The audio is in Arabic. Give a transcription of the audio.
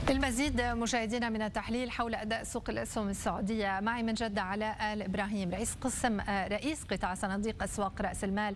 للمزيد مشاهدينا من التحليل حول أداء سوق الأسهم السعودية، معي من جدة علاء آل إبراهيم رئيس قطاع صناديق أسواق رأس المال